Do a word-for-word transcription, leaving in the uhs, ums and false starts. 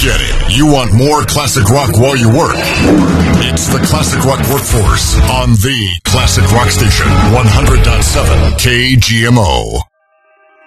get it. You want more classic rock while you work. It's the Classic Rock Workforce on the Classic Rock Station, one hundred point seven K G M O.